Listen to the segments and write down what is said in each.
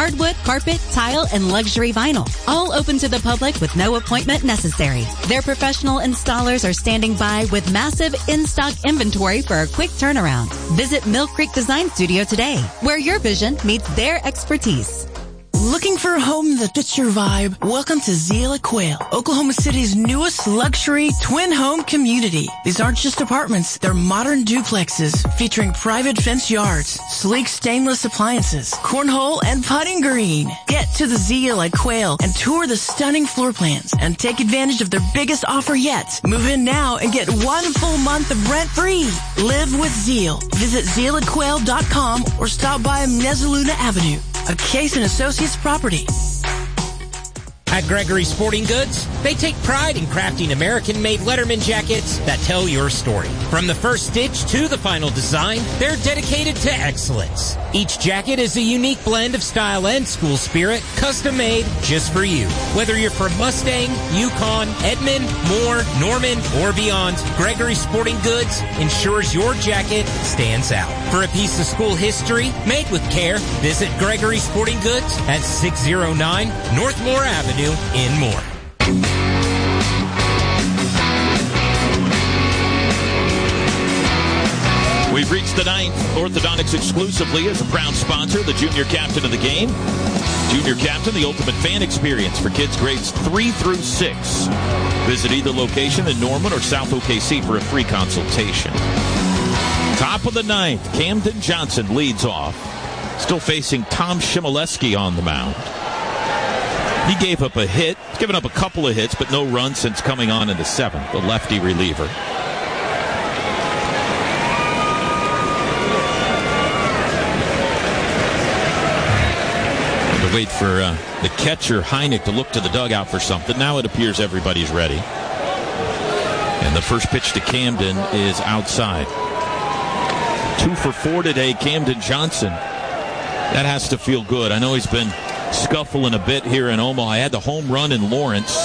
hardwood, carpet, tile, and luxury vinyl. All open to the public with no appointment necessary. Their professional installers are standing by with massive in-stock inventory for a quick turnaround. Visit Mill Creek Design Studio today, where your vision meets their expertise. Looking for a home that fits your vibe? Welcome to Zeal at Quail, Oklahoma City's newest luxury twin home community. These aren't just apartments, they're modern duplexes featuring private fenced yards, sleek stainless appliances, cornhole, and putting green. Get to the Zeal at Quail and tour the stunning floor plans and take advantage of their biggest offer yet. Move in now and get 1 full month of rent free. Live with Zeal. Visit zealatquail.com or stop by Mezzaluna Avenue, a Case & Associates property. At Gregory Sporting Goods, they take pride in crafting American-made Letterman jackets that tell your story. From the first stitch to the final design, they're dedicated to excellence. Each jacket is a unique blend of style and school spirit, custom-made just for you. Whether you're from Mustang, Yukon, Edmond, Moore, Norman, or beyond, Gregory Sporting Goods ensures your jacket stands out. For a piece of school history made with care, visit Gregory Sporting Goods at 609 North Moore Avenue in Moore. We've reached the ninth. Orthodontics exclusively is a proud sponsor, the junior captain of the game. Junior captain, the ultimate fan experience for kids grades 3 through 6. Visit either location in Norman or South OKC for a free consultation. Top of the ninth, Camden Johnson leads off. Still facing Tom Shimoleski on the mound. He gave up a hit. He's given up a couple of hits, but no runs since coming on in the seventh, the lefty reliever. To wait for the catcher, Heineck, to look to the dugout for something. Now it appears everybody's ready. And the first pitch to Camden is outside. 2 for 4 today, Camden Johnson. That has to feel good. I know he's been scuffling a bit here in Omaha. I had the home run in Lawrence.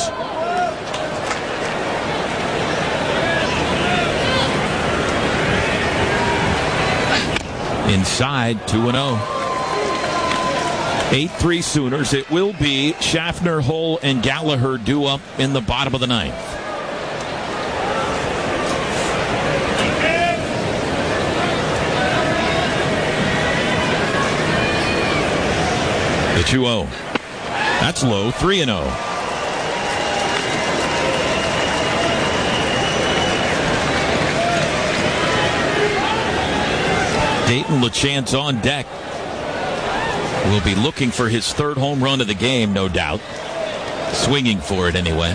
Inside, 2-0. 8-3 Sooners. It will be Schaffner, Hull, and Gallagher due up in the bottom of the ninth. The 2-0. That's low. 3-0. Dayton LeChance on deck. Will be looking for his third home run of the game, no doubt. Swinging for it anyway.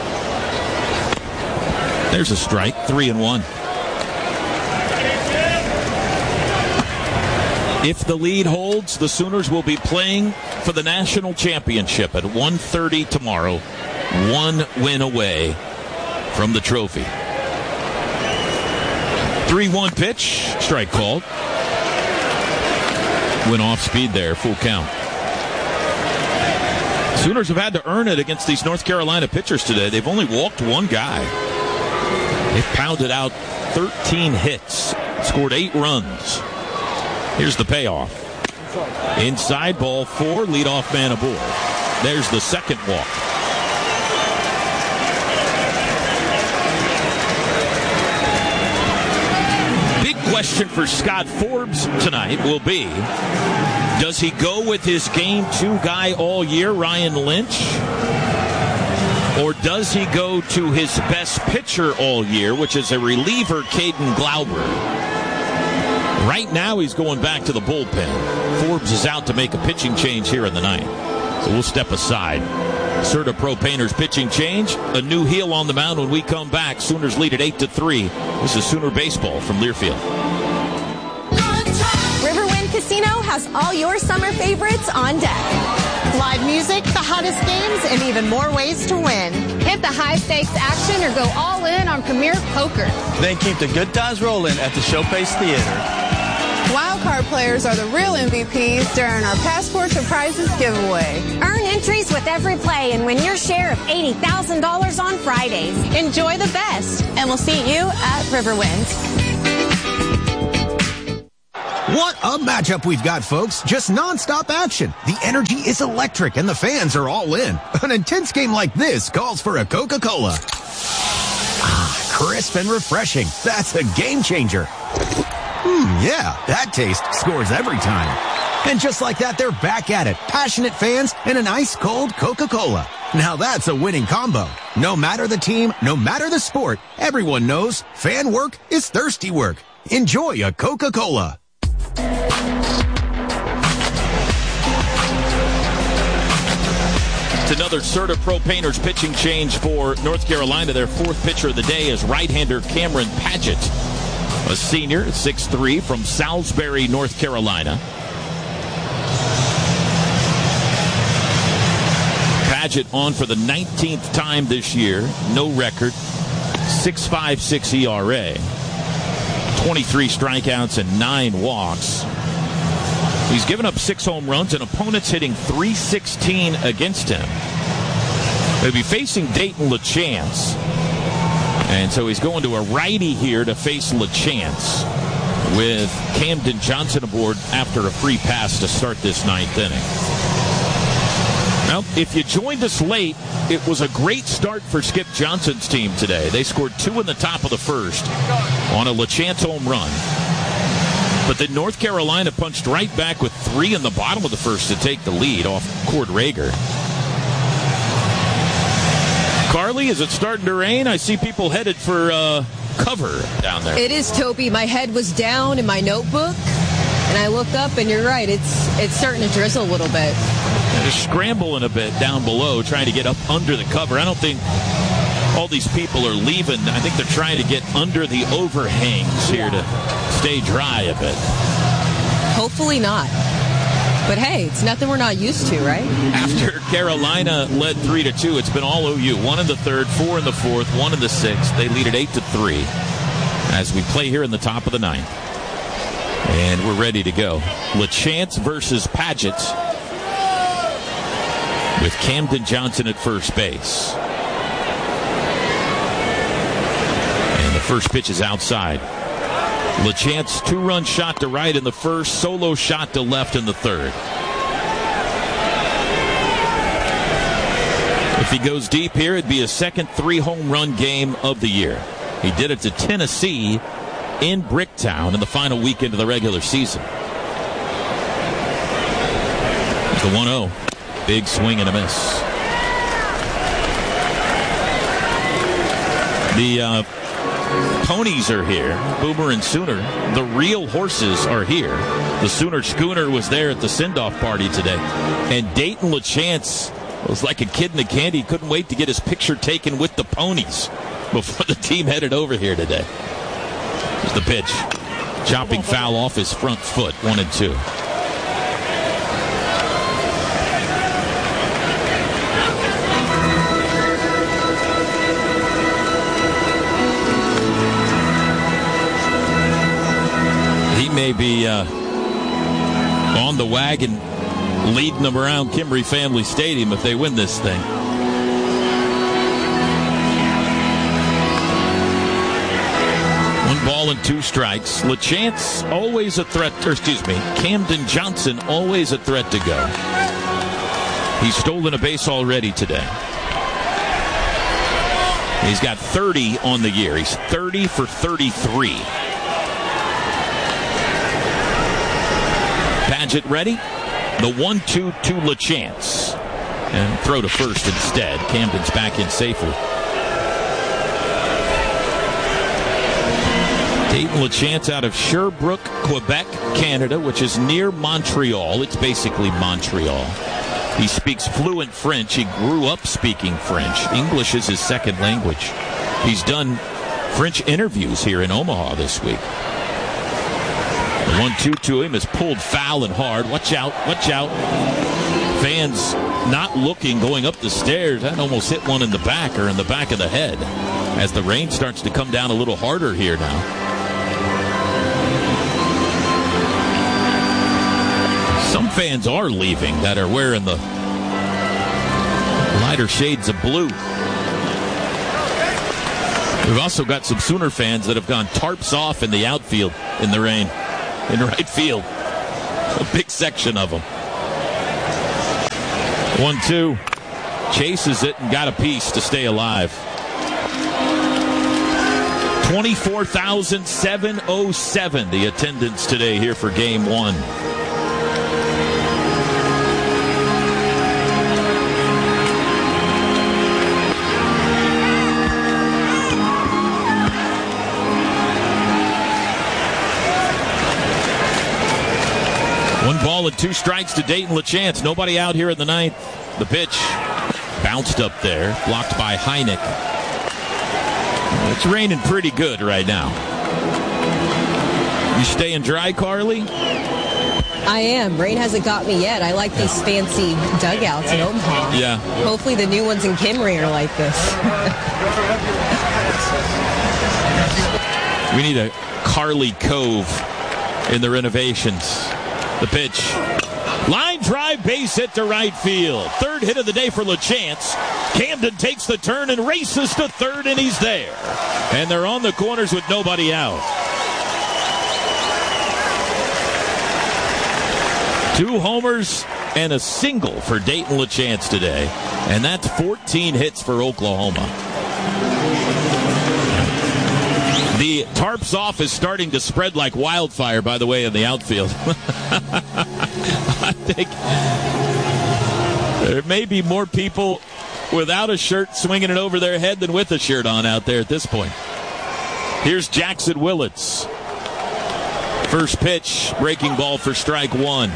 There's a strike. 3-1. If the lead holds, the Sooners will be playing for the national championship at 1:30 tomorrow. 1 win away from the trophy. 3-1 pitch. Strike called. Went off speed there. Full count. Sooners have had to earn it against these North Carolina pitchers today. They've only walked one guy. They've pounded out 13 hits. Scored 8 runs. Here's the payoff. Inside, ball 4, leadoff man aboard. There's the second walk. Big question for Scott Forbes tonight will be, does he go with his Game 2 guy all year, Ryan Lynch? Or does he go to his best pitcher all year, which is a reliever, Caden Glauber? Right now, he's going back to the bullpen. Forbes is out to make a pitching change here in the ninth. So we'll step aside. Serta Pro Painters pitching change. A new heel on the mound when we come back. Sooners lead at 8-3. This is Sooner Baseball from Learfield. Riverwind Casino has all your summer favorites on deck. Live music, the hottest games, and even more ways to win. Hit the high-stakes action or go all in on Premier Poker. Then keep the good times rolling at the Showpace Theater. Wildcard players are the real MVPs during our Passport to Prizes giveaway. Earn entries with every play and win your share of $80,000 on Fridays. Enjoy the best, and we'll see you at Riverwind. What a matchup we've got, folks. Just nonstop action. The energy is electric and the fans are all in. An intense game like this calls for a Coca-Cola. Ah, crisp and refreshing. That's a game changer. Yeah, that taste scores every time. And just like that, they're back at it. Passionate fans and an ice-cold Coca-Cola. Now that's a winning combo. No matter the team, no matter the sport, everyone knows fan work is thirsty work. Enjoy a Coca-Cola. It's another Serta Pro Painters pitching change for North Carolina. Their fourth pitcher of the day is right-hander Cameron Padgett, a senior, 6'3", from Salisbury, North Carolina. Padgett on for the 19th time this year. No record. 6.56 ERA. 23 strikeouts and 9 walks. He's given up 6 home runs, and opponents hitting .316 against him. They'll be facing Dayton LaChance. And so he's going to a righty here to face LaChance, with Camden Johnson aboard after a free pass to start this 9th inning. Well, if you joined us late, it was a great start for Skip Johnson's team today. They scored 2 in the top of the first on a LaChance home run. But then North Carolina punched right back with 3 in the bottom of the first to take the lead off Cord Rager. Carly, is it starting to rain? I see people headed for cover down there. It is, Toby. My head was down in my notebook, and I looked up, and you're right. It's starting to drizzle a little bit. They're scrambling a bit down below, trying to get up under the cover. I don't think all these people are leaving. I think they're trying to get under the overhangs here to stay dry a bit. Hopefully not. But hey, it's nothing we're not used to, right? After Carolina led 3-2, it's been all OU. 1 in the third, 4 in the fourth, 1 in the sixth. They lead at 8-3 as we play here in the top of the 9th. And we're ready to go. LaChance versus Padgett, with Camden Johnson at first base. And the first pitch is outside. LaChance, 2-run shot to right in the first, solo shot to left in the third. If he goes deep here, it'd be his second 3-home run game of the year. He did it to Tennessee in Bricktown in the final weekend of the regular season. It's the 1-0. Big swing and a miss. The ponies are here. Boomer and Sooner. The real horses are here. The Sooner Schooner was there at the send-off party today. And Dayton LaChance was like a kid in a candy. He couldn't wait to get his picture taken with the ponies before the team headed over here today. Here's the pitch. Chopping foul off his front foot. 1-2. May be on the wagon leading them around Kimberly Family Stadium if they win this thing. 1 ball and 2 strikes. LaChance always a threat, Camden Johnson always a threat to go. He's stolen a base already today. He's got 30 on the year. He's 30 for 33. Padgett ready. The 1-2 to LaChance. And throw to first instead. Camden's back in safely. Dayton LaChance out of Sherbrooke, Quebec, Canada, which is near Montreal. It's basically Montreal. He speaks fluent French. He grew up speaking French. English is his second language. He's done French interviews here in Omaha this week. The 1-2 to him is pulled foul and hard. Watch out, watch out. Fans not looking, going up the stairs. That almost hit one in the back or in the back of the head as the rain starts to come down a little harder here now. Some fans are leaving that are wearing the lighter shades of blue. We've also got some Sooner fans that have gone tarps off in the outfield in the rain. in right field. A big section of them. 1-2. Chases it and got a piece to stay alive. 24,707 the attendance today here for Game 1. One ball and 2 strikes to Dayton LaChance. Nobody out here in the ninth. The pitch bounced up there, blocked by Heineck. It's raining pretty good right now. You staying dry, Carly? I am. Rain hasn't got me yet. I like these fancy dugouts in Omaha. Yeah. Hopefully the new ones in Kimmerer are like this. We need a Carly Cove in the renovations. The pitch. Line drive, base hit to right field. Third hit of the day for LaChance. Camden takes the turn and races to third, and he's there. And they're on the corners with nobody out. 2 homers and a single for Dayton LaChance today. And that's 14 hits for Oklahoma. The tarps off is starting to spread like wildfire, by the way, in the outfield. I think there may be more people without a shirt swinging it over their head than with a shirt on out there at this point. Here's Jackson Willits. First pitch, breaking ball for strike 1.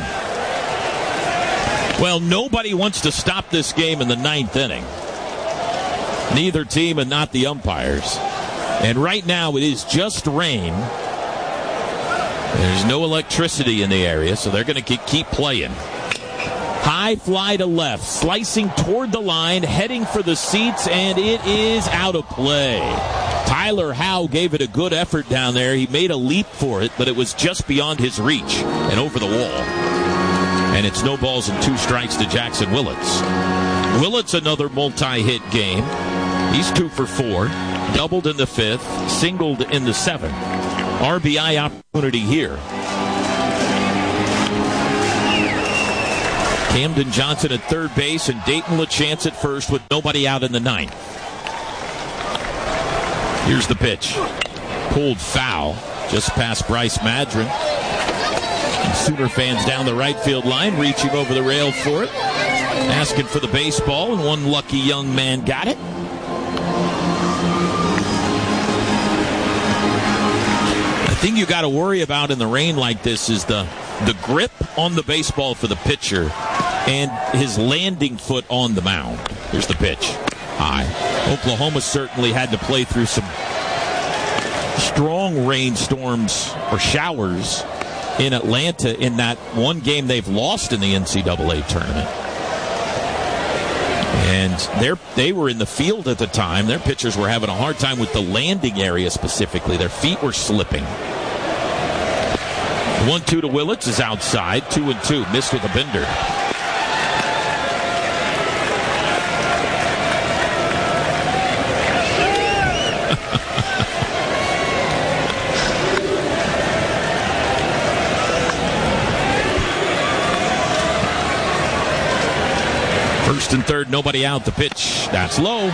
Well, nobody wants to stop this game in the 9th inning. Neither team and not the umpires. And right now it is just rain. There's no electricity in the area, so they're going to keep playing. High fly to left, slicing toward the line, heading for the seats, and it is out of play. Tyler Howe gave it a good effort down there. He made a leap for it, but it was just beyond his reach and over the wall. And it's no balls and 2 strikes to Jackson Willits. Willits, another multi-hit game. He's 2 for 4. Doubled in the 5th, singled in the 7th. RBI opportunity here. Camden Johnson at third base and Dayton LaChance at first with nobody out in the 9th. Here's the pitch. Pulled foul just past Bryce Madron. Sooner fans down the right field line reaching over the rail for it. Asking for the baseball, and one lucky young man got it. The thing you got to worry about in the rain like this is the grip on the baseball for the pitcher and his landing foot on the mound. Here's the pitch. High. Oklahoma certainly had to play through some strong rainstorms or showers in Atlanta in that one game they've lost in the NCAA tournament. And they were in the field at the time. Their pitchers were having a hard time with the landing area specifically. Their feet were slipping. 1-2 to Willits is outside. 2-2. Missed with a bender. First and third, nobody out. The pitch, that's low.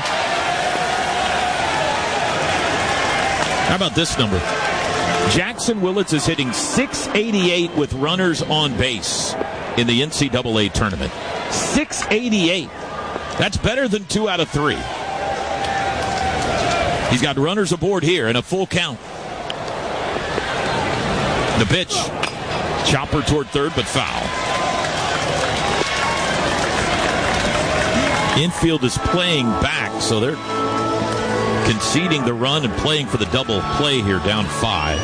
How about this number? Jackson Willits is hitting .688 with runners on base in the NCAA tournament. .688. That's better than 2 out of 3. He's got runners aboard here and a full count. The pitch. Chopper toward third, but foul. Infield is playing back, so they're conceding the run and playing for the double play here, down 5.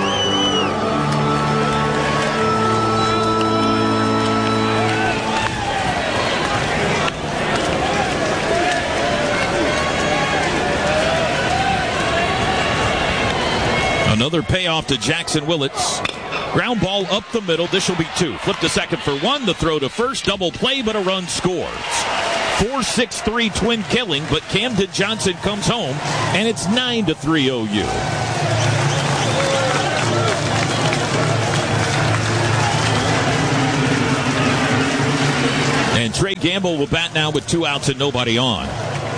Another payoff to Jackson Willits. Ground ball up the middle. This will be 2. Flip to second for 1. The throw to first. Double play, but a run scores. 4-6-3 twin killing, but Camden Johnson comes home, and it's 9-3 OU. And Trey Gamble will bat now with 2 outs and nobody on.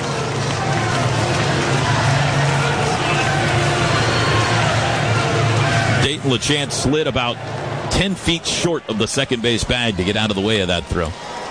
Dayton LeChance slid about 10 feet short of the second base bag to get out of the way of that throw.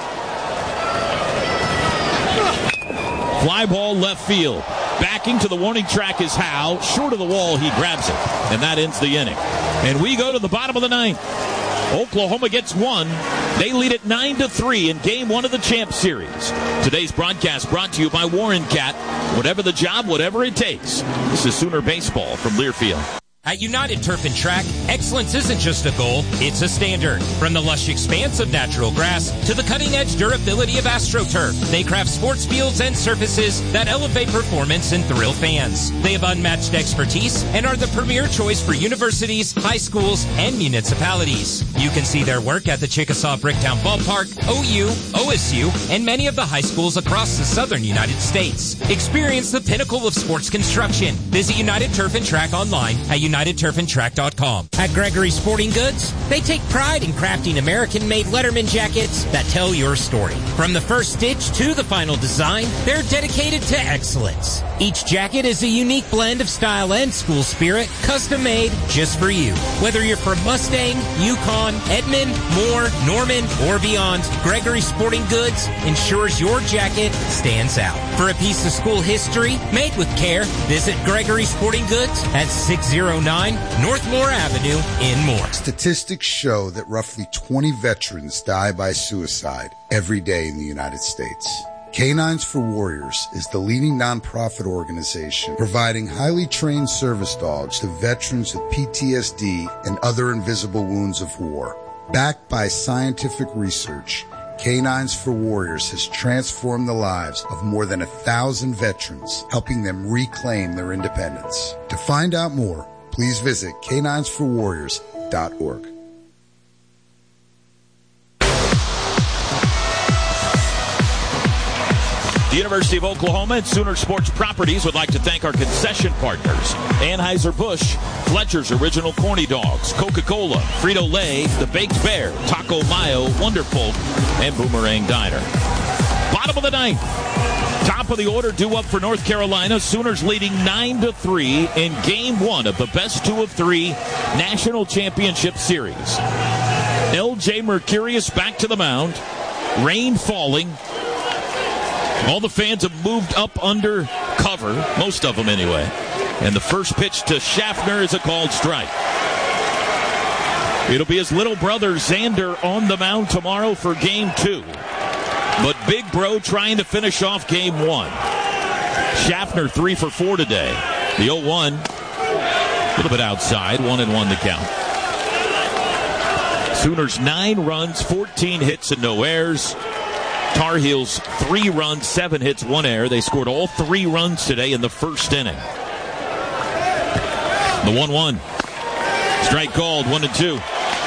Fly ball left field. Backing to the warning track is Howe. Short of the wall, he grabs it. And that ends the inning. And we go to the bottom of the 9th. Oklahoma gets 1. They lead it 9-3 in Game 1 of the Champ Series. Today's broadcast brought to you by Warren Cat. Whatever the job, whatever it takes. This is Sooner Baseball from Learfield. At United Turf and Track, excellence isn't just a goal, it's a standard. From the lush expanse of natural grass to the cutting-edge durability of AstroTurf, they craft sports fields and surfaces that elevate performance and thrill fans. They have unmatched expertise and are the premier choice for universities, high schools, and municipalities. You can see their work at the Chickasaw Bricktown Ballpark, OU, OSU, and many of the high schools across the southern United States. Experience the pinnacle of sports construction. Visit United Turf and Track online at UnitedTurfandTrack.com. At Gregory Sporting Goods, they take pride in crafting American-made Letterman jackets that tell your story. From the first stitch to the final design, they're dedicated to excellence. Each jacket is a unique blend of style and school spirit, custom-made just for you. Whether you're from Mustang, Yukon, Edmond, Moore, Norman, or beyond, Gregory Sporting Goods ensures your jacket stands out. For a piece of school history made with care, visit Gregory Sporting Goods at 609 North Moore Avenue in Moore. Statistics show that roughly 20 veterans die by suicide every day in the United States. Canines for Warriors is the leading nonprofit organization providing highly trained service dogs to veterans with PTSD and other invisible wounds of war. Backed by scientific research, Canines for Warriors has transformed the lives of more than 1,000 veterans, helping them reclaim their independence. To find out more, please visit caninesforwarriors.org. The University of Oklahoma and Sooner Sports Properties would like to thank our concession partners: Anheuser-Busch, Fletcher's Original Corny Dogs, Coca-Cola, Frito-Lay, The Baked Bear, Taco Mayo, Wonderful, and Boomerang Diner. Bottom of the 9th. Top of the order due up for North Carolina. Sooners leading 9-3 in Game 1 of the best 2 of 3 National Championship Series. L.J. Mercurius back to the mound. Rain falling. All the fans have moved up under cover, most of them anyway. And the first pitch to Schaffner is a called strike. It'll be his little brother Xander on the mound tomorrow for Game 2. But Big Bro trying to finish off Game 1. Schaffner 3 for 4 today. The 0-1, a little bit outside, 1-1 the count. Sooners 9 runs, 14 hits and no errors. Tar Heels 3 runs, 7 hits, 1 error. They scored all 3 runs today in the first inning. The 1-1. Strike called, 1-2.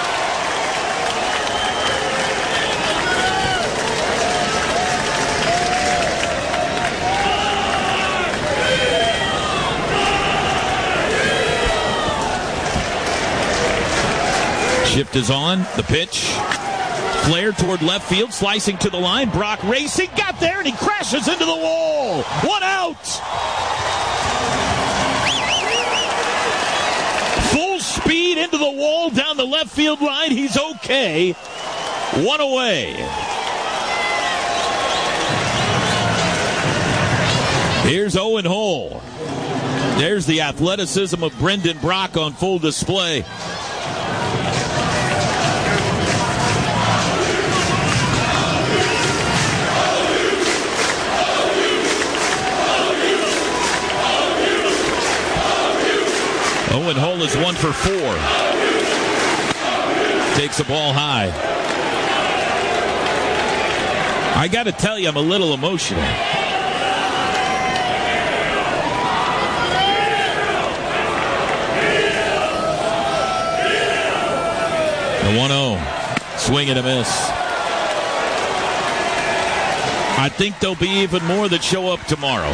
Shift is on. The pitch. Flare toward left field, slicing to the line. Brock racing, got there, and he crashes into the wall. 1 out. Full speed into the wall down the left field line. He's okay. 1 away. Here's Owen Hull. There's the athleticism of Brendan Brock on full display. Owen Hull is 1 for 4. Takes the ball high. I got to tell you, I'm a little emotional. The 1-0. Swing and a miss. I think there'll be even more that show up tomorrow.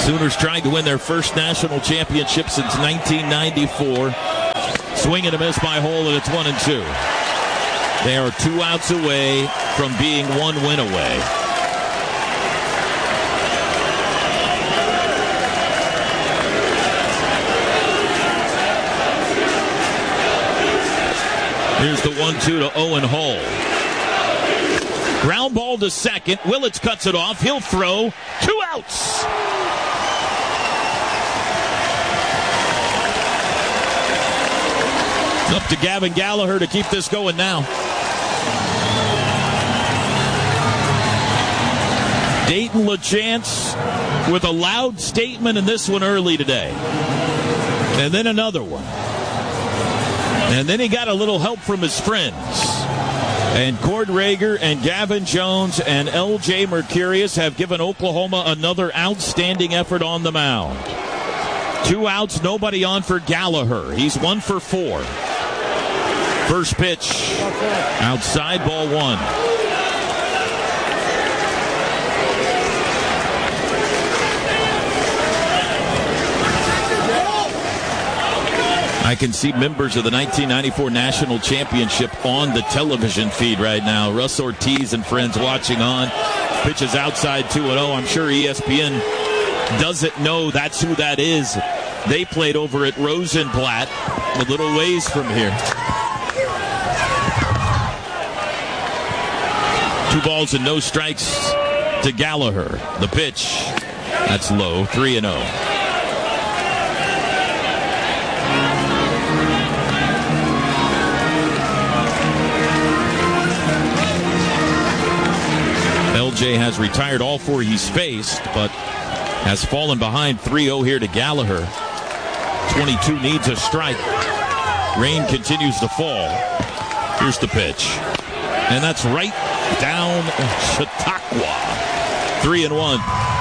Sooners trying to win their first national championship since 1994. Swing and a miss by Hole, and it's 1-2. They are 2 outs away from being 1 win away. Here's the 1-2 to Owen Hole. Ground ball to second. Willits cuts it off. He'll throw. 2 outs. Up to Gavin Gallagher to keep this going now. Dayton LaChance with a loud statement in this one early today. And then another one. And then he got a little help from his friends. And Cord Rager and Gavin Jones and L.J. Mercurius have given Oklahoma another outstanding effort on the mound. 2 outs, nobody on for Gallagher. He's 1 for 4. First pitch, outside, ball 1. I can see members of the 1994 National Championship on the television feed right now. Russ Ortiz and friends watching on. Pitches outside 2-0. I'm sure ESPN doesn't know that's who that is. They played over at Rosenblatt, a little ways from here. 2 balls and no strikes to Gallagher. The pitch, that's low, 3-0. LJ has retired all 4 he's faced, but has fallen behind 3-0 here to Gallagher. 22 needs a strike. Rain continues to fall. Here's the pitch. And that's right down Chautauqua. 3-1.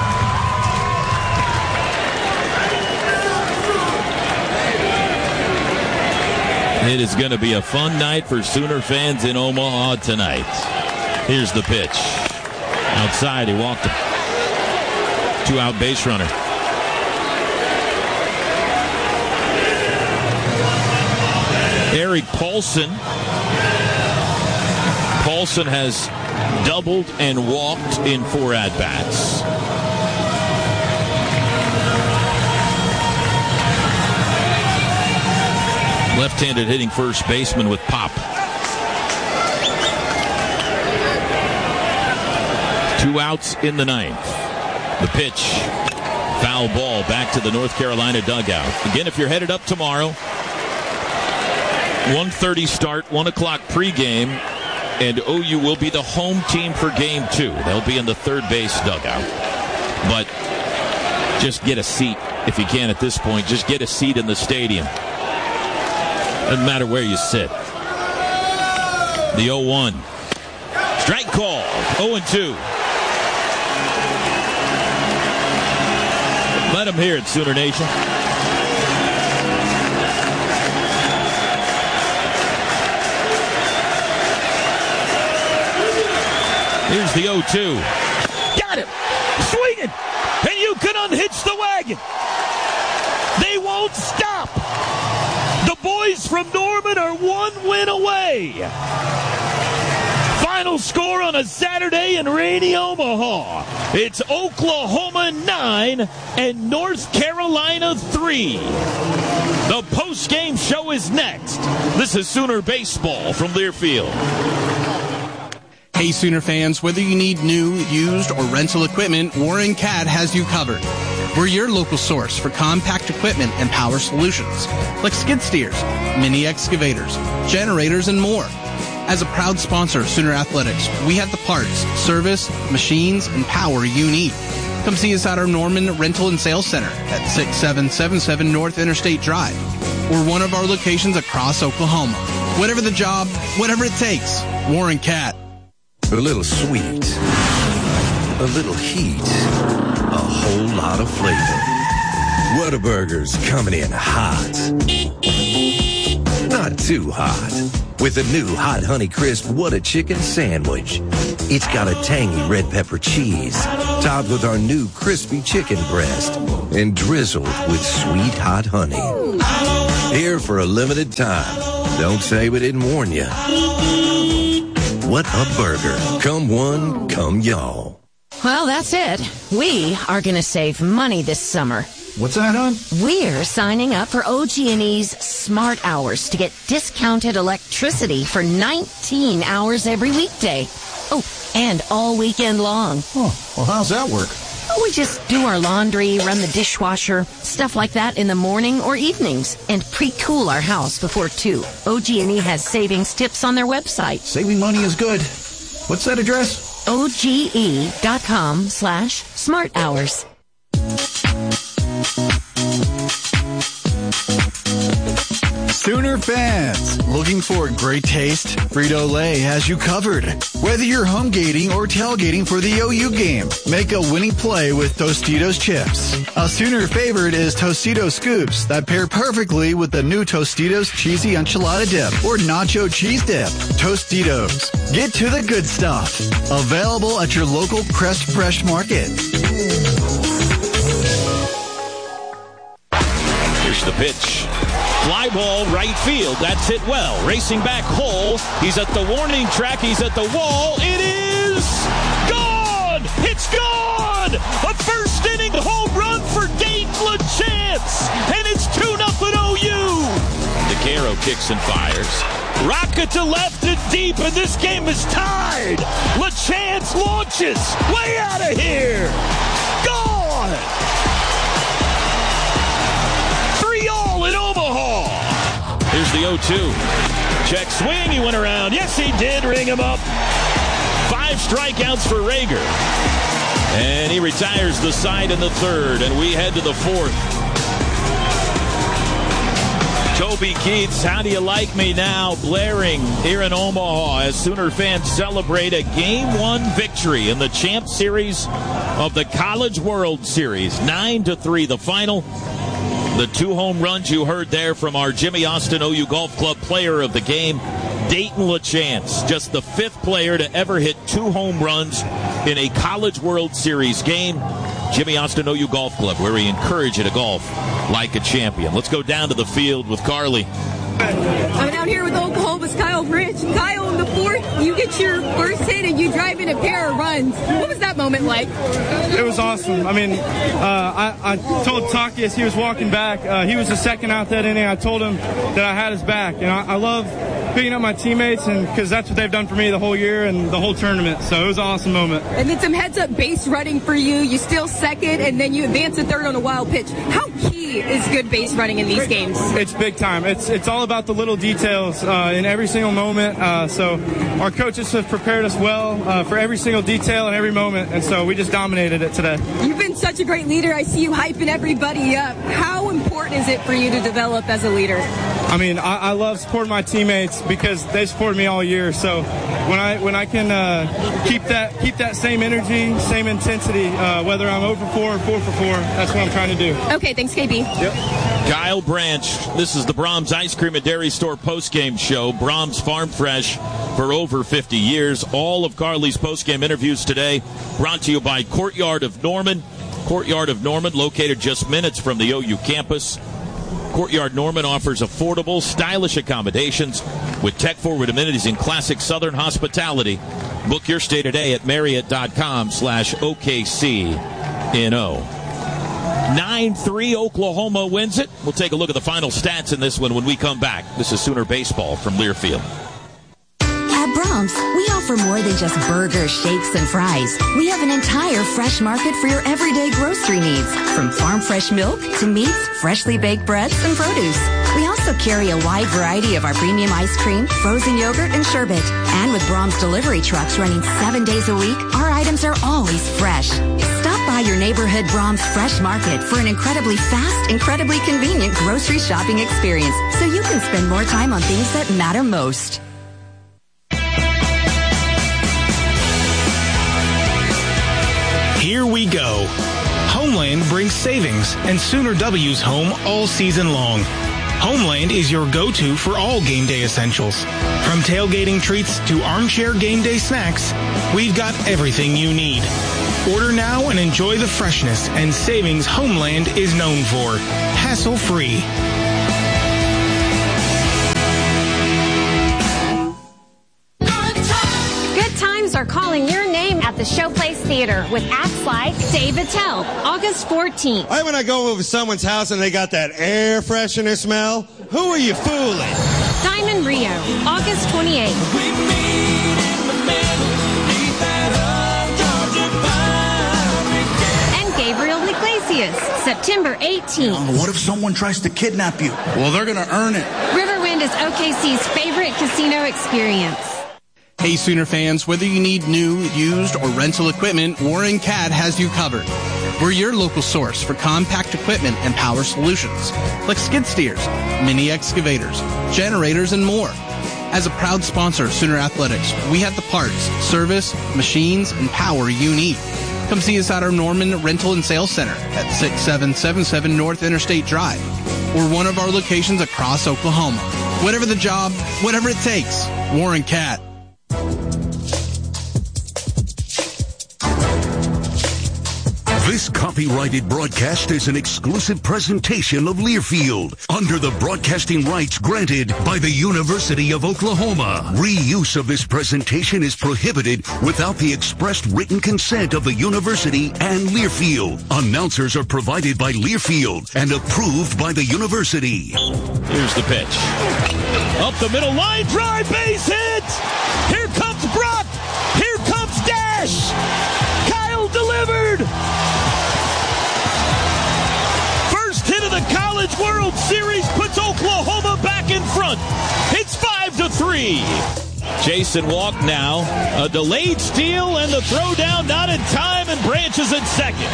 It is going to be a fun night for Sooner fans in Omaha tonight. Here's the pitch. Outside, he walked him. 2-out base runner. Eric Paulson. Paulson has doubled and walked in 4 at-bats. Left-handed hitting first baseman with pop. 2 outs in the 9th. The pitch, foul ball back to the North Carolina dugout. Again, if you're headed up tomorrow, 1:30 start, 1 o'clock pregame, and OU will be the home team for game 2. They'll be in the third base dugout. But just get a seat if you can at this point. Just get a seat in the stadium. Doesn't matter where you sit. The 0-1. Strike call. 0-2. Let him hear it, Sooner Nation. Here's the 0-2. Got him. Swinging. And you can unhitch the wagon. They won't stop. The boys from Norman are 1 win away. Final score on a Saturday in rainy Omaha. It's Oklahoma 9 and North Carolina 3. The post-game show is next. This is Sooner Baseball from Learfield. Hey Sooner fans, whether you need new, used, or rental equipment, Warren Cat has you covered. We're your local source for compact equipment and power solutions, like skid steers, mini excavators, generators, and more. As a proud sponsor of Sooner Athletics, we have the parts, service, machines, and power you need. Come see us at our Norman Rental and Sales Center at 6777 North Interstate Drive, or one of our locations across Oklahoma. Whatever the job, whatever it takes, Warren Cat. A little sweet, a little heat, a whole lot of flavor. Whataburger's coming in hot. Not too hot. With a new Hot Honey Crisp Whata Chicken Sandwich. It's got a tangy red pepper cheese, topped with our new crispy chicken breast and drizzled with sweet hot honey. Here for a limited time. Don't say we didn't warn you. What a burger. Come one, come y'all. Well, that's it. We are going to save money this summer. What's that, hon? We're signing up for OG&E's Smart Hours to get discounted electricity for 19 hours every weekday. Oh, and all weekend long. Oh, well, how's that work? We just do our laundry, run the dishwasher, stuff like that in the morning or evenings, and pre-cool our house before 2. OG&E has savings tips on their website. Saving money is good. What's that address? OGE.com/smarthours. Sooner fans, looking for great taste? Frito-Lay has you covered. Whether you're home gating or tailgating for the OU game, make a winning play with Tostitos chips. A Sooner favorite is Tostitos Scoops that pair perfectly with the new Tostitos Cheesy Enchilada Dip or Nacho Cheese Dip. Tostitos. Get to the good stuff. Available at your local Crest Fresh Market. Here's the pitch. Fly ball right field. That's hit well. Racing back Hole. He's at the warning track. He's at the wall. It is gone. It's gone. A first inning home run for Dayton LaChance. And it's 2-0 OU. DeCaro kicks and fires. Rocket to left and deep, and this game is tied. LaChance launches. Way out of here. Gone. 3-all in Omaha. Here's the 0-2. Check swing. He went around. Yes, he did. Ring him up. 5 strikeouts for Rager. And he retires the side in the 3rd, and we head to the 4th. Toby Keith's How Do You Like Me Now blaring here in Omaha as Sooner fans celebrate a Game 1 victory in the Champ Series of the College World Series. 9-3 the final. The 2 home runs you heard there from our Jimmy Austin OU Golf Club player of the game, Dayton LaChance. Just the 5th player to ever hit 2 home runs in a College World Series game. Jimmy Austin OU Golf Club, where we encourage you to golf like a champion. Let's go down to the field with Carly. I'm down here with Oklahoma's Kyle Branch. Kyle, in the 4th, you get your first hit and you drive in a pair of runs. What was that moment like? It was awesome. I mean, I told Taki as he was walking back, he was the second out that inning. I told him that I had his back. And I love picking up my teammates, and because that's what they've done for me the whole year and the whole tournament. So it was an awesome moment. And then some heads-up base running for you. You steal second, and then you advance to 3rd on a wild pitch. How key is good base running in these games? It's big time. It's all about the little details in every single moment. So our coaches have prepared us well for every single detail and every moment, and so we just dominated it today. You've been such a great leader. I see you hyping everybody up. How important is it for you to develop as a leader? I mean, I love supporting my teammates because they supported me all year. So when I can keep that same energy, same intensity, whether I'm 0 for 4 or 4 for 4, that's what I'm trying to do. Okay, thanks, KB. Yep. Kyle Branch, this is the Brahms Ice Cream and Dairy Store postgame show. Brahms Farm Fresh for over 50 years. All of Carly's postgame interviews today brought to you by Courtyard of Norman. Courtyard of Norman, located just minutes from the OU campus. Courtyard Norman offers affordable, stylish accommodations with tech-forward amenities and classic Southern hospitality. Book your stay today at Marriott.com/OKCNO. 9-3 Oklahoma wins it. We'll take a look at the final stats in this one when we come back. This is Sooner Baseball from Learfield. At Brahms, we offer more than just burgers, shakes, and fries. We have an entire fresh market for your everyday grocery needs, from farm fresh milk to meats, freshly baked breads, and produce. We also carry a wide variety of our premium ice cream, frozen yogurt, and sherbet. And with Brahms delivery trucks running 7 days a week, our items are always fresh. Stop by your neighborhood Brahms Fresh Market for an incredibly fast, incredibly convenient grocery shopping experience so you can spend more time on things that matter most. Here we go. Homeland brings savings and Sooner W's home all season long. Homeland is your go-to for all game day essentials. From tailgating treats to armchair game day snacks, we've got everything you need. Order now and enjoy the freshness and savings Homeland is known for. Hassle-free. Good times are calling your name at the Showplace Theater with acts like Dave Attell, August 14th. Right when I go over someone's house and they got that air freshener smell, who are you fooling? Diamond Rio, August 28th. And Gabriel Iglesias, September 18th. What if someone tries to kidnap you? Well, they're going to earn it. Riverwind is OKC's favorite casino experience. Hey Sooner fans, whether you need new, used, or rental equipment, Warren Cat has you covered. We're your local source for compact equipment and power solutions, like skid steers, mini excavators, generators, and more. As a proud sponsor of Sooner Athletics, we have the parts, service, machines, and power you need. Come see us at our Norman Rental and Sales Center at 6777 North Interstate Drive, or one of our locations across Oklahoma. Whatever the job, whatever it takes, Warren Cat. This copyrighted broadcast is an exclusive presentation of Learfield under the broadcasting rights granted by the University of Oklahoma. Reuse of this presentation is prohibited without the expressed written consent of the university and Learfield. Announcers are provided by Learfield and approved by the university. Here's the pitch. Up the middle line, drive, base hit! Here comes Brock! Here comes Dash! Kyle delivered! First hit of the College World Series puts Oklahoma back in front. It's 5-3. Jason Walk now. A delayed steal and the throw down not in time, and Branch is at second.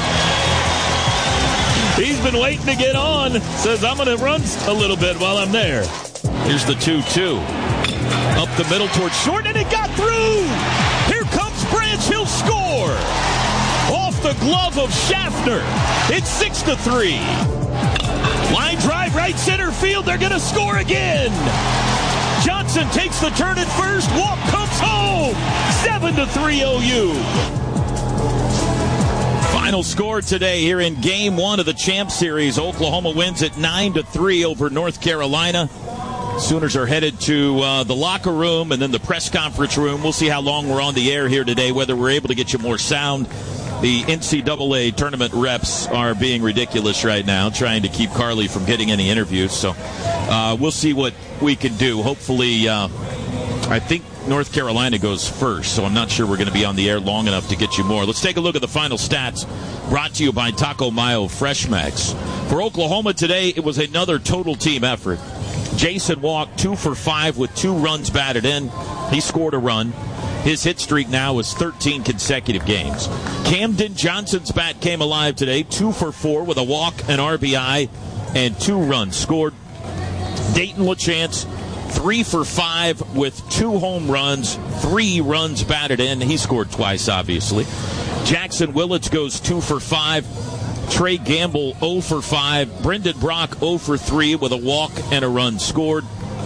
He's been waiting to get on. Says, I'm going to run a little bit while I'm there. Here's the 2-2. Up the middle towards short, and it got through. Here comes Branch. He'll score. Off the glove of Schaffner. It's 6-3. Line drive right center field. They're going to score again. Johnson takes the turn at first. Walk comes home. 7-3 OU. Final score today here in Game 1 of the Champ Series. Oklahoma wins at 9-3 over North Carolina. Sooners are headed to the locker room and then the press conference room. We'll see how long we're on the air here today, whether we're able to get you more sound. The NCAA tournament reps are being ridiculous right now, trying to keep Carly from getting any interviews. So we'll see what we can do. Hopefully, I think North Carolina goes first, so I'm not sure we're going to be on the air long enough to get you more. Let's take a look at the final stats brought to you by Taco Mayo Fresh Max. For Oklahoma today, it was another total team effort. Jason Walk 2 for 5 with 2 runs batted in. He scored a run. His hit streak now is 13 consecutive games. Camden Johnson's bat came alive today, 2 for 4 with a walk, an RBI, and 2 runs scored. Dayton LaChance, 3 for 5 with 2 home runs, 3 runs batted in. He scored twice, obviously. Jackson Willits goes 2 for 5. Trey Gamble 0 for 5. Brendan Brock 0 for 3 with a walk and a run scored.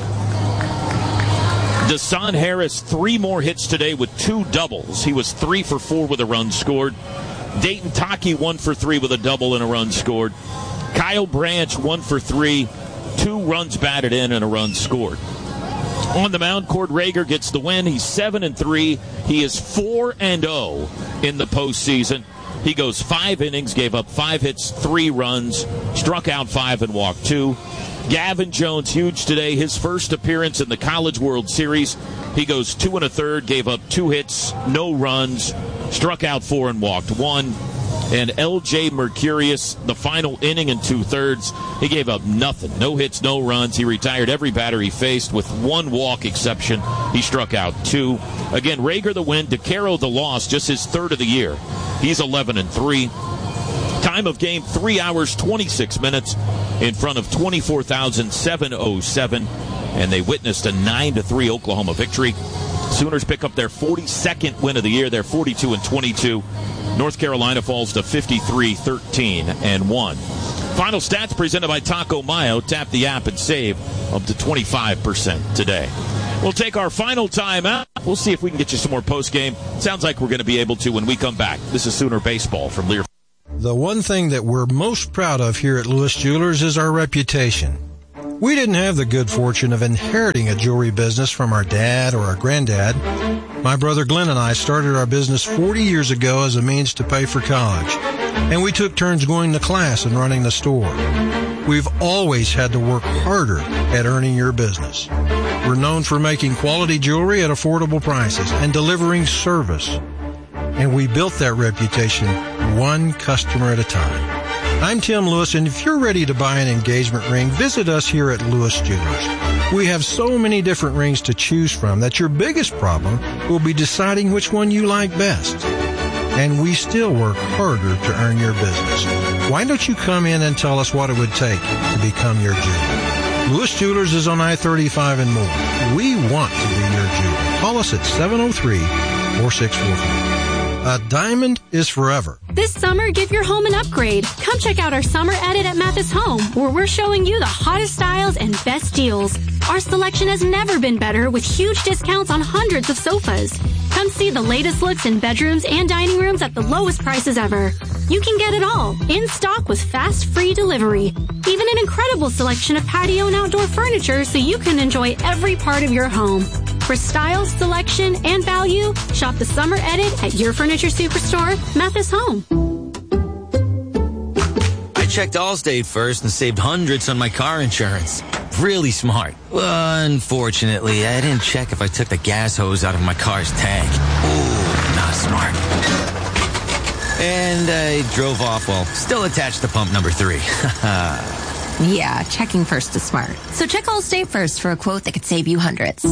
Dasan Harris, 3 more hits today with 2 doubles. He was 3 for 4 with a run scored. Dayton Taki 1 for 3 with a double and a run scored. Kyle Branch 1 for 3, 2 runs batted in and a run scored. On the mound, Cord Rager gets the win. He's 7-3. He is 4-0 in the postseason. He goes 5 innings, gave up 5 hits, 3 runs, struck out 5 and walked 2. Gavin Jones, huge today, his first appearance in the College World Series. He goes 2 1/3, gave up 2 hits, no runs, struck out 4 and walked 1. And L.J. Mercurius, the final inning and 2/3, he gave up nothing. No hits, no runs. He retired every batter he faced with 1 walk exception. He struck out 2. Again, Rager the win, DeCaro the loss, just his 3rd of the year. He's 11-3. Time of game, 3 hours, 26 minutes in front of 24,707. And they witnessed a 9-3 Oklahoma victory. Sooners pick up their 42nd win of the year. They're 42-22. North Carolina falls to 53-13-1. Final stats presented by Taco Mayo. Tap the app and save up to 25% today. We'll take our final time out. We'll see if we can get you some more post-game. Sounds like we're going to be able to when we come back. This is Sooner Baseball from Lear. The one thing that we're most proud of here at Lewis Jewelers is our reputation. We didn't have the good fortune of inheriting a jewelry business from our dad or our granddad. My brother Glenn and I started our business 40 years ago as a means to pay for college, and we took turns going to class and running the store. We've always had to work harder at earning your business. We're known for making quality jewelry at affordable prices and delivering service. And we built that reputation one customer at a time. I'm Tim Lewis, and if you're ready to buy an engagement ring, visit us here at Lewis Jewelers. We have so many different rings to choose from that your biggest problem will be deciding which one you like best. And we still work harder to earn your business. Why don't you come in and tell us what it would take to become your jeweler? Lewis Jewelers is on I-35 and more. We want to be your jeweler. Call us at 703-4644. A diamond is forever. This summer, give your home an upgrade. Come check out our summer edit at Mathis Home, where we're showing you the hottest styles and best deals. Our selection has never been better, with huge discounts on hundreds of sofas. Come see the latest looks in bedrooms and dining rooms at the lowest prices ever. You can get it all, in stock with fast, free delivery. Even an incredible selection of patio and outdoor furniture so you can enjoy every part of your home. For style, selection, and value, shop the summer edit at your furniture superstore, Mathis Home. I checked Allstate first and saved hundreds on my car insurance. Really smart. Unfortunately, I didn't check if I took the gas hose out of my car's tank. Ooh, not smart. And I drove off while still attached to pump number 3. Yeah, checking first is smart. So check Allstate first for a quote that could save you hundreds.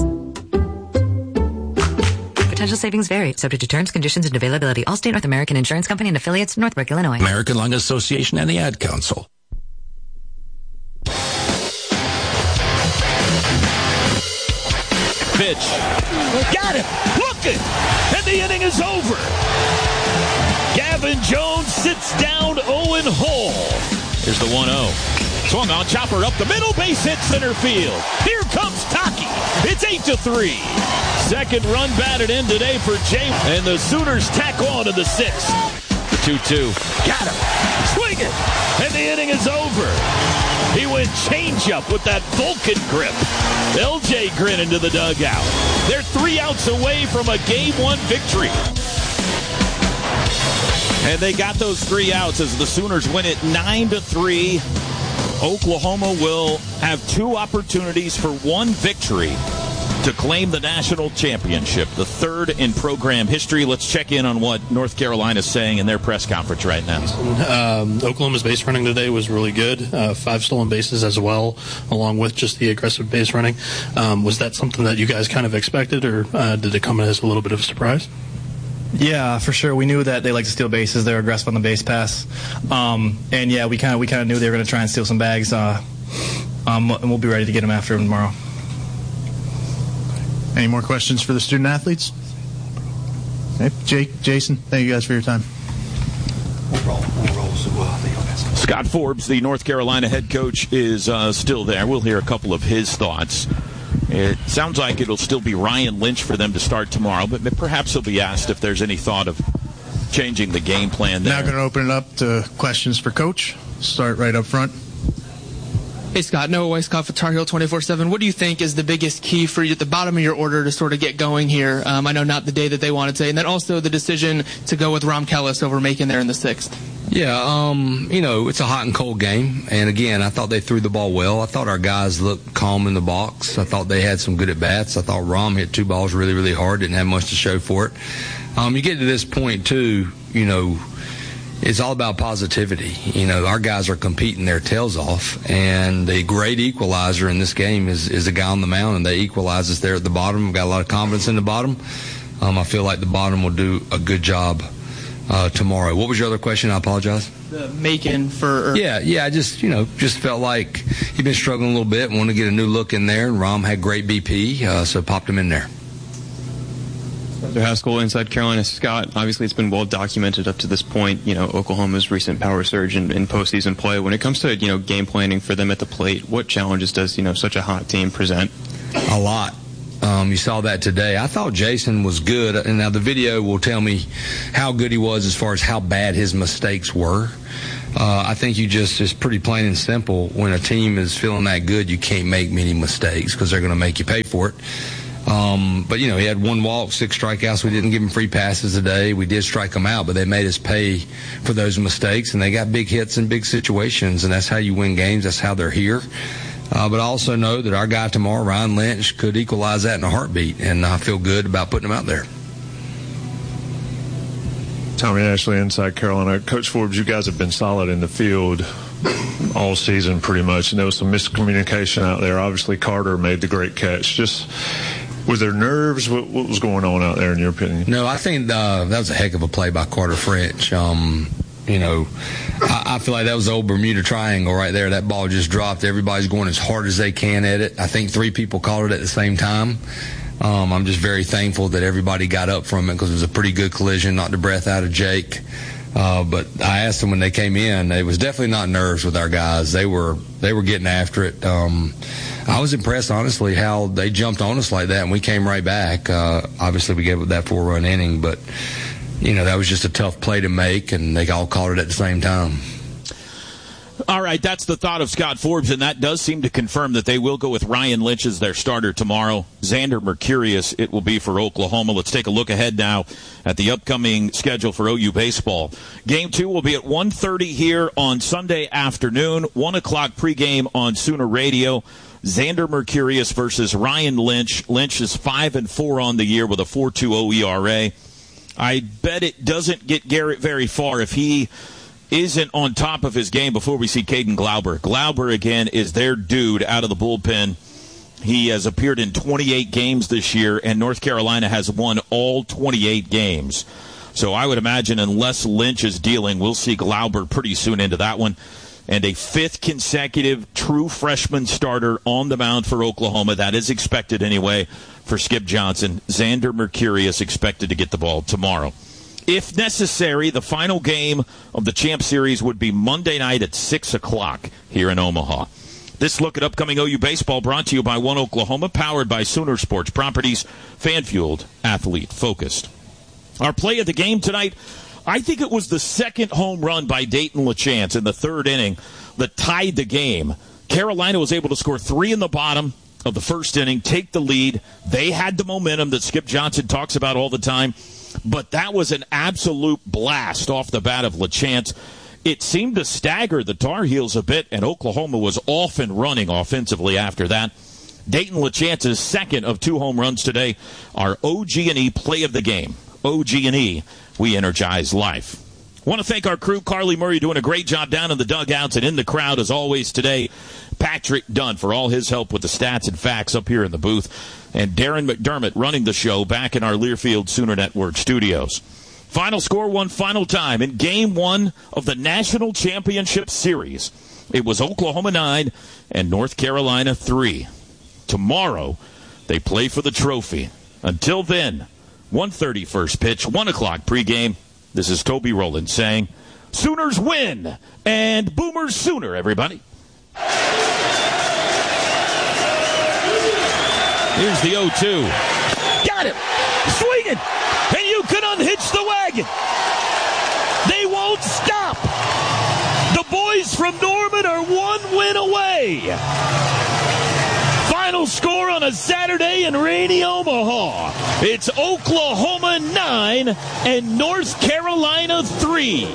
Potential savings vary, subject to terms, conditions, and availability. Allstate North American Insurance Company and affiliates, Northbrook, Illinois. American Lung Association and the Ad Council. Pitch. Got him. Looking. And the inning is over. Gavin Jones sits down Owen Hall. Here's the 1-0. Swung on, chopper up the middle, base hit center field. Here comes Taki. It's 8-3. Second run batted in today for James. And the Sooners tack on to the 6th. The 2-2. Got him. Swing it. And the inning is over. He went changeup with that Vulcan grip. LJ grinning to the dugout. They're 3 outs away from a Game 1 victory. And they got those 3 outs as the Sooners win it 9-3. Oklahoma will have 2 opportunities for 1 victory to claim the national championship, the 3rd in program history. Let's check in on what North Carolina's saying in their press conference right now. Oklahoma's base running today was really good. 5 stolen bases as well, along with just the aggressive base running. Was that something that you guys kind of expected, or did it come as a little bit of a surprise? Yeah, for sure. We knew that they like to steal bases. They're aggressive on the base pass, and yeah, we kind of knew they were going to try and steal some bags. And we'll be ready to get them after them tomorrow. Any more questions for the student athletes? Okay. Jake, Jason, thank you guys for your time. Scott Forbes, the North Carolina head coach, is still there. We'll hear a couple of his thoughts. It sounds like it'll still be Ryan Lynch for them to start tomorrow, but perhaps he'll be asked if there's any thought of changing the game plan there. Now going to open it up to questions for Coach. Start right up front. Hey, Scott. Noah Weisskopf with Tar Heel 24/7. What do you think is the biggest key for you at the bottom of your order to sort of get going here? I know not the day that they wanted to, and then also the decision to go with Rom Kellis over Macon there in the 6th. Yeah, it's a hot and cold game, and again, I thought they threw the ball well. I thought our guys looked calm in the box. I thought they had some good at-bats. I thought Rom hit 2 balls really, really hard, didn't have much to show for it. You get to this point, too, it's all about positivity. Our guys are competing their tails off, and the great equalizer in this game is the guy on the mound, and they equalize us there at the bottom. We've got a lot of confidence in the bottom. I feel like the bottom will do a good job tomorrow. What was your other question? I apologize. The Macon for... Yeah, I just felt like he'd been struggling a little bit, wanted to get a new look in there, and Rom had great BP, so popped him in there. Haskell, Inside Carolina. Scott, obviously it's been well documented up to this point, Oklahoma's recent power surge in postseason play. When it comes to, game planning for them at the plate, what challenges does, such a hot team present? A lot. You saw that today. I thought Jason was good, and now the video will tell me how good he was as far as how bad his mistakes were. I think it's pretty plain and simple. When a team is feeling that good, you can't make many mistakes because they're going to make you pay for it. But, he had 1 walk, 6 strikeouts. We didn't give him free passes today. We did strike them out, but they made us pay for those mistakes, and they got big hits in big situations, and that's how you win games. That's how they're here. But I also know that our guy tomorrow, Ryan Lynch, could equalize that in a heartbeat, and I feel good about putting him out there. Tommy Ashley, Inside Carolina. Coach Forbes, you guys have been solid in the field all season pretty much, and there was some miscommunication out there. Obviously, Carter made the great catch. Just, was there nerves? What was going on out there in your opinion? No, I think that was a heck of a play by Carter French. I feel like that was the old Bermuda Triangle right there. That ball just dropped. Everybody's going as hard as they can at it. I think 3 people caught it at the same time. I'm just very thankful that everybody got up from it because it was a pretty good collision, knocked the breath out of Jake. But I asked them when they came in, it was definitely not nerves with our guys. They were getting after it. I was impressed, honestly, how they jumped on us like that, and we came right back. Obviously, we gave up that 4-run inning, but that was just a tough play to make, and they all caught it at the same time. All right, that's the thought of Scott Forbes, and that does seem to confirm that they will go with Ryan Lynch as their starter tomorrow. Xander Mercurius it will be for Oklahoma. Let's take a look ahead now at the upcoming schedule for OU baseball. Game 2 will be at 1:30 here on Sunday afternoon, 1 o'clock pregame on Sooner Radio. Xander Mercurius versus Ryan Lynch. Lynch is 5-4 on the year with a 4.20 ERA. I bet it doesn't get Garrett very far if he isn't on top of his game before we see Caden Glauber. Glauber, again, is their dude out of the bullpen. He has appeared in 28 games this year, and North Carolina has won all 28 games. So I would imagine unless Lynch is dealing, we'll see Glauber pretty soon into that one. And a 5th consecutive true freshman starter on the mound for Oklahoma. That is expected anyway for Skip Johnson. Xander Mercurius expected to get the ball tomorrow. If necessary, the final game of the Champ Series would be Monday night at 6 o'clock here in Omaha. This look at upcoming OU baseball brought to you by One Oklahoma, powered by Sooner Sports Properties, fan-fueled, athlete-focused. Our play of the game tonight, I think it was the second home run by Dayton LaChance in the 3rd inning that tied the game. Carolina was able to score 3 in the bottom of the 1st inning, take the lead. They had the momentum that Skip Johnson talks about all the time. But that was an absolute blast off the bat of LaChance. It seemed to stagger the Tar Heels a bit, and Oklahoma was off and running offensively after that. Dayton LaChance's 2nd of 2 home runs today. Our OG&E play of the game. OG&E, we energize life. Want to thank our crew, Carly Murray doing a great job down in the dugouts and in the crowd as always today. Patrick Dunn for all his help with the stats and facts up here in the booth. And Darren McDermott running the show back in our Learfield Sooner Network studios. Final score one final time in Game 1 of the National Championship Series. It was Oklahoma 9 and North Carolina 3. Tomorrow, they play for the trophy. Until then, 1:30 first pitch, 1 o'clock pregame. This is Toby Rowland saying, Sooners win, and Boomers Sooner, everybody. Here's the 0-2. Got him! Swinging! And you can unhitch the wagon! They won't stop! The boys from Norman are 1 win away! Final score on a Saturday in rainy Omaha. It's Oklahoma 9 and North Carolina 3.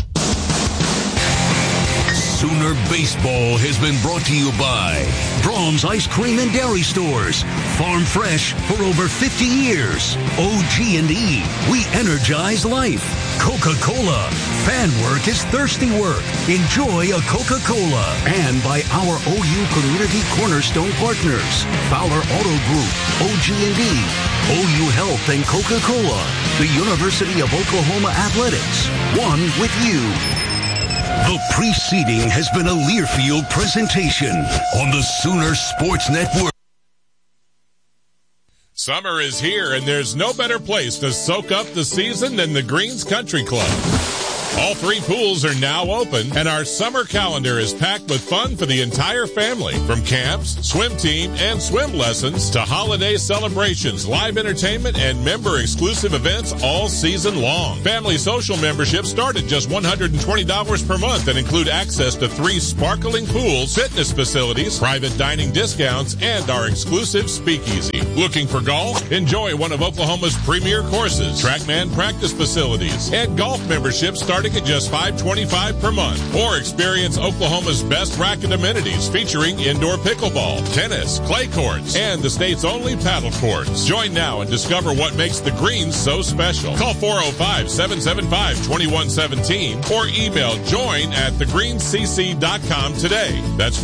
Sooner Baseball has been brought to you by Braum's Ice Cream and Dairy Stores. Farm fresh for over 50 years. OG&E, we energize life. Coca-Cola, fan work is thirsty work. Enjoy a Coca-Cola. And by our OU Community Cornerstone partners, Fowler Auto Group, OG&E, OU Health and Coca-Cola, the University of Oklahoma Athletics, one with you. The preceding has been a Learfield presentation on the Sooner Sports Network. Summer is here, and there's no better place to soak up the season than the Greens Country Club. All 3 pools are now open, and our summer calendar is packed with fun for the entire family. From camps, swim team, and swim lessons to holiday celebrations, live entertainment, and member-exclusive events all season long. Family social memberships start at just $120 per month and include access to 3 sparkling pools, fitness facilities, private dining discounts, and our exclusive speakeasy. Looking for golf? Enjoy one of Oklahoma's premier courses, TrackMan practice facilities, and golf memberships starting at just $525 per month. Or experience Oklahoma's best racket amenities featuring indoor pickleball, tennis, clay courts, and the state's only paddle courts. Join now and discover what makes the Greens so special. Call 405-775-2117 or email join@thegreenscc.com today. That's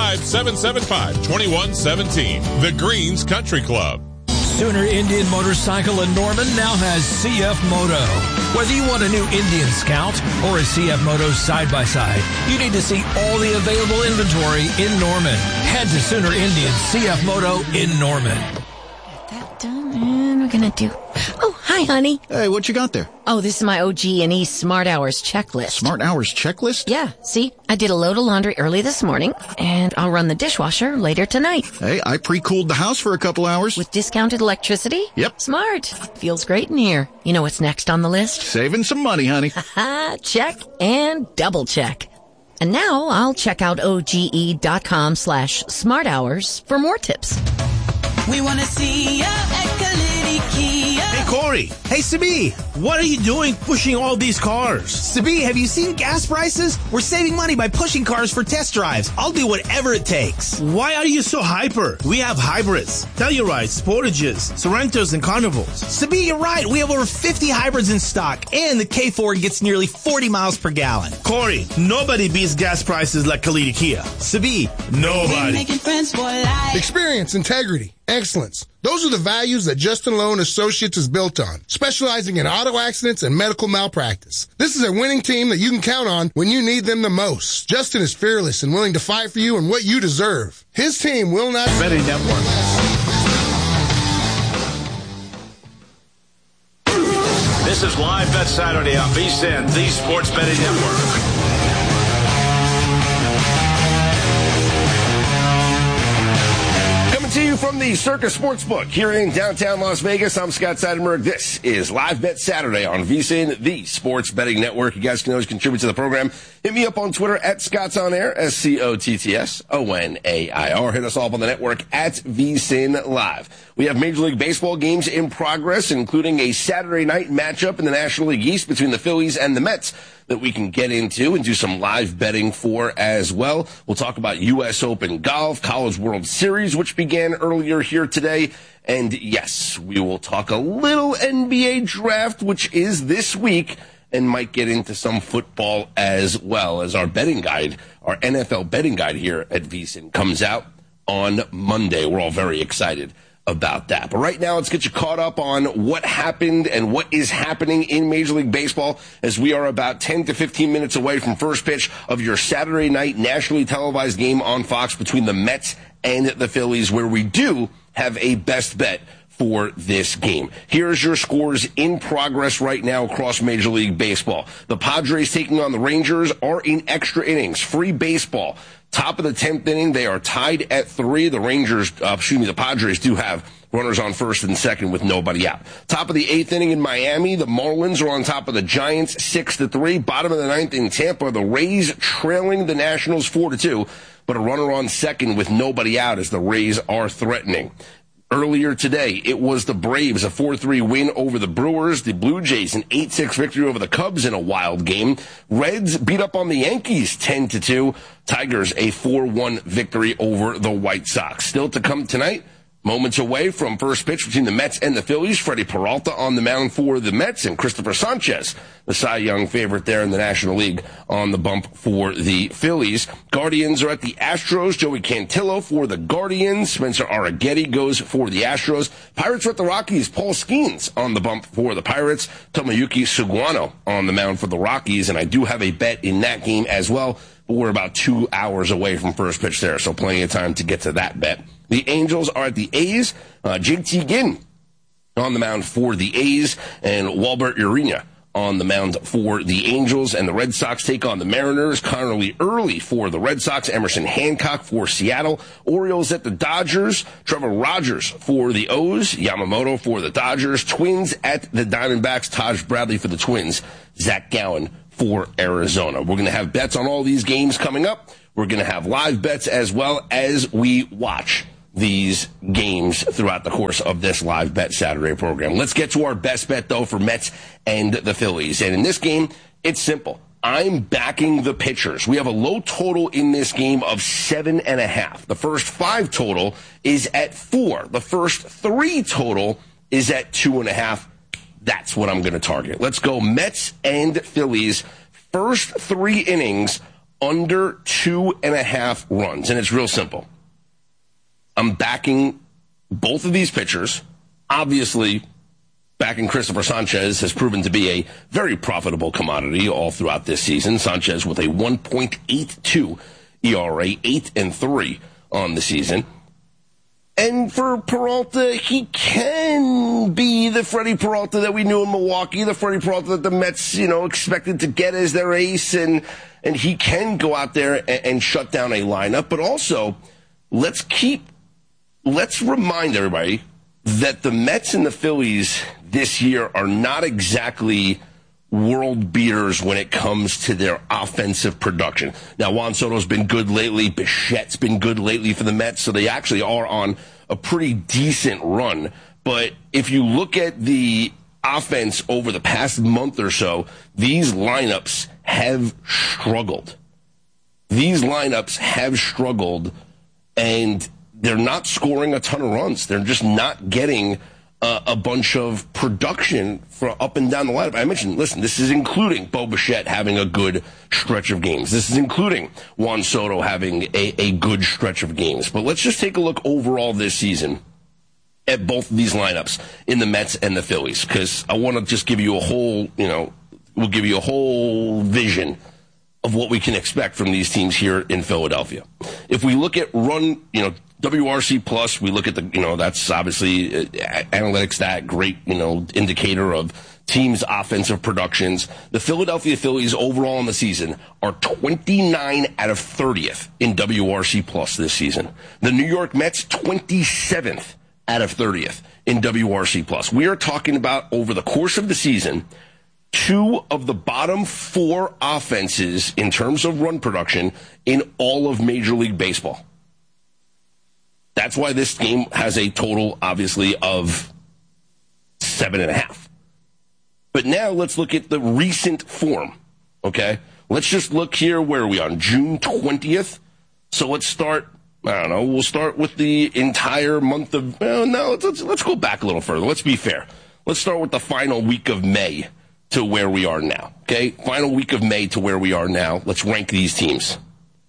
405-775-2117. The Greens Country Club. Sooner Indian Motorcycle in Norman now has CF Moto. Whether you want a new Indian Scout or a CF Moto side-by-side, you need to see all the available inventory in Norman. Head to Sooner Indian CF Moto in Norman. Get that done, and we're gonna do... Oh, hi, honey. Hey, what you got there? Oh, this is my OG&E Smart Hours checklist. Smart Hours checklist? Yeah, see? I did a load of laundry early this morning, and I'll run the dishwasher later tonight. Hey, I pre-cooled the house for a couple hours. With discounted electricity? Yep. Smart. Feels great in here. You know what's next on the list? Saving some money, honey. Haha, check and double check. And now I'll check out OGE.com/smarthours for more tips. We want to see ya at Kalidi Kia. Hey, Corey. Hey, Sabi. What are you doing pushing all these cars? Sabi, have you seen gas prices? We're saving money by pushing cars for test drives. I'll do whatever it takes. Why are you so hyper? We have hybrids, Tellurides, Sportages, Sorrentos, and Carnivals. Sabi, you're right. We have over 50 hybrids in stock, and the K4 gets nearly 40 miles per gallon. Corey, nobody beats gas prices like Kalidi Kia. Sabi, nobody. Making friends for life. Experience, integrity, excellence. Those are the values that Justin Loan Associates is built on, specializing in auto accidents and medical malpractice. This is a winning team that you can count on when you need them the most. Justin is fearless and willing to fight for you and what you deserve. His team will not... Betting Network. This is Live Bet Saturday on VSiN, the Sports Betting Network. To you from the Circus Sportsbook here in downtown Las Vegas. I'm Scott Seidenberg. This is Live Bet Saturday on VSiN, the Sports Betting Network. You guys can always contribute to the program. Hit me up on Twitter at ScottsOnAir, SCOTTSONAIR. Hit us all up on the network at VSiN Live. We have Major League Baseball games in progress, including a Saturday night matchup in the National League East between the Phillies and the Mets that we can get into and do some live betting for as well. We'll talk about U.S. Open golf, College World Series, which began earlier here today. And yes, we will talk a little NBA draft, which is this week, and might get into some football as well, as our betting guide, our NFL betting guide here at VSiN comes out on Monday. We're all very excited about that. But right now, let's get you caught up on what happened and what is happening in Major League Baseball, as we are about 10 to 15 minutes away from first pitch of your Saturday night nationally televised game on Fox between the Mets and the Phillies, where we do have a best bet for this game. Here's your scores in progress right now across Major League Baseball. The Padres taking on the Rangers are in extra innings, free baseball. Top of the 10th inning, they are tied at 3. The Padres do have runners on first and second with nobody out. Top of the 8th inning in Miami, the Marlins are on top of the Giants 6-3. Bottom of the 9th in Tampa, the Rays trailing the Nationals 4-2, but a runner on second with nobody out as the Rays are threatening. Earlier today, it was the Braves, a 4-3 win over the Brewers. The Blue Jays, an 8-6 victory over the Cubs in a wild game. Reds beat up on the Yankees 10-2. Tigers, a 4-1 victory over the White Sox. Still to come tonight, moments away from first pitch between the Mets and the Phillies. Freddie Peralta on the mound for the Mets, and Christopher Sanchez, the Cy Young favorite there in the National League, on the bump for the Phillies. Guardians are at the Astros. Joey Cantillo for the Guardians. Spencer Arrighetti goes for the Astros. Pirates are at the Rockies. Paul Skeens on the bump for the Pirates. Tomoyuki Suguano on the mound for the Rockies, and I do have a bet in that game as well. But we're about 2 hours away from first pitch there, so plenty of time to get to that bet. The Angels are at the A's. JT Ginn on the mound for the A's, and Walbert Urena on the mound for the Angels. And the Red Sox take on the Mariners. Connerly Early for the Red Sox. Emerson Hancock for Seattle. Orioles at the Dodgers. Trevor Rogers for the O's. Yamamoto for the Dodgers. Twins at the Diamondbacks. Taj Bradley for the Twins. Zach Gallen for Arizona. We're going to have bets on all these games coming up. We're going to have live bets as well as we watch these games throughout the course of this live bet Saturday program. Let's get to our best bet, though, for Mets and the Phillies. And in this game, it's simple. I'm backing the pitchers. We have a low total in this game of 7.5. The first 5 total is at 4. The first 3 total is at 2.5. That's what I'm going to target. Let's go Mets and Phillies. First 3 innings under 2.5 runs. And it's real simple. I'm backing both of these pitchers. Obviously, backing Christopher Sanchez has proven to be a very profitable commodity all throughout this season. Sanchez with a 1.82 ERA, 8-3 on the season. And for Peralta, he can be the Freddie Peralta that we knew in Milwaukee, the Freddie Peralta that the Mets, expected to get as their ace, and he can go out there and shut down a lineup. But also, let's remind everybody that the Mets and the Phillies this year are not exactly world beaters when it comes to their offensive production. Now, Juan Soto's been good lately. Bichette's been good lately for the Mets, so they actually are on a pretty decent run. But if you look at the offense over the past month or so, these lineups have struggled. And they're not scoring a ton of runs. They're just not getting a bunch of production for up and down the lineup. I mentioned, listen, this is including Bo Bichette having a good stretch of games. This is including Juan Soto having a good stretch of games. But let's just take a look overall this season at both of these lineups in the Mets and the Phillies, because I want to just give you a whole, we'll give you a whole vision of what we can expect from these teams here in Philadelphia. If we look at WRC plus, we look at that's obviously analytics, that great, indicator of teams' offensive productions. The Philadelphia Phillies overall in the season are 29 out of 30th in WRC plus this season. The New York Mets, 27th out of 30th in WRC plus. We are talking about over the course of the season, 2 of the bottom 4 offenses in terms of run production in all of Major League Baseball. That's why this game has a total, obviously, of 7.5. But now let's look at the recent form, okay? Let's just look here. Where are we on? June 20th? So let's start, we'll start with the entire month of, let's go back a little further. Let's be fair. Let's start with the final week of May to where we are now, okay? Final week of May to where we are now. Let's rank these teams.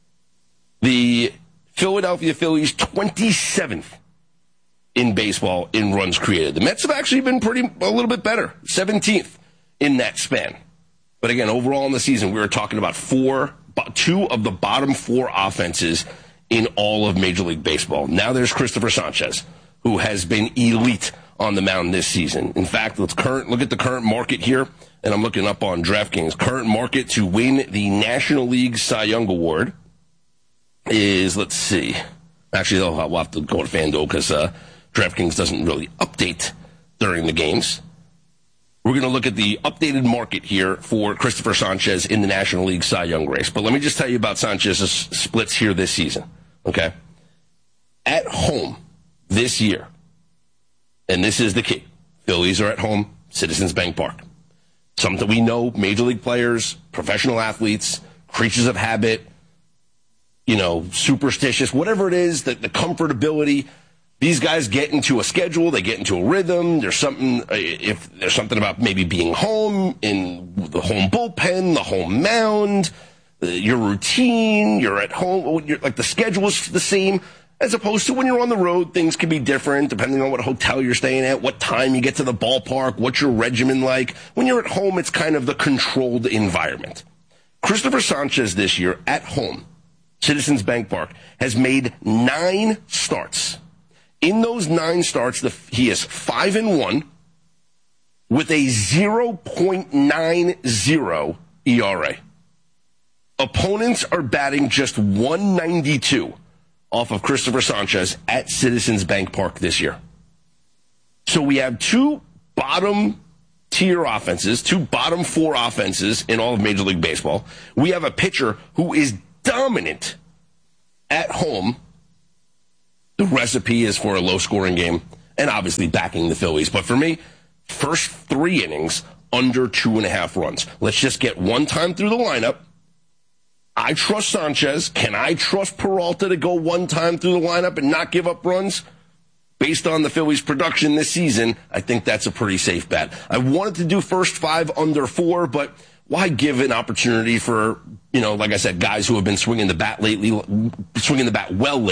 The Philadelphia Phillies, 27th in baseball in runs created. The Mets have actually been a little bit better, 17th in that span. But again, overall in the season, we were talking about 2 of the bottom 4 offenses in all of Major League Baseball. Now there's Christopher Sanchez, who has been elite on the mound this season. In fact, look at the current market here, and I'm looking up on DraftKings. Current market to win the National League Cy Young Award is, let's see. Actually, we'll have to go to FanDuel because DraftKings doesn't really update during the games. We're going to look at the updated market here for Christopher Sanchez in the National League Cy Young race. But let me just tell you about Sanchez's splits here this season, okay? At home this year, and this is the key, Phillies are at home, Citizens Bank Park. Something we know, major league players, professional athletes, creatures of habit, superstitious, whatever it is, the comfortability. These guys get into a schedule, they get into a rhythm. There's something about maybe being home, in the home bullpen, the home mound, your routine, you're at home, the schedule's the same, as opposed to when you're on the road, things can be different depending on what hotel you're staying at, what time you get to the ballpark, what's your regimen like. When you're at home, it's kind of the controlled environment. Christopher Sanchez this year at home, Citizens Bank Park, has made 9 starts. In those 9 starts, he is 5-1 with a 0.90 ERA. Opponents are batting just 192 off of Christopher Sanchez at Citizens Bank Park this year. So we have two bottom-tier offenses, two bottom-four offenses in all of Major League Baseball. We have a pitcher who is dominant at home. The recipe is for a low-scoring game and obviously backing the Phillies. But for me, first 3 innings, under 2.5 runs. Let's just get one time through the lineup. I trust Sanchez. Can I trust Peralta to go one time through the lineup and not give up runs? Based on the Phillies' production this season, I think that's a pretty safe bet. I wanted to do first 5 under 4, but why give an opportunity for, like I said, guys who have been swinging the bat lately, swinging the bat well lately?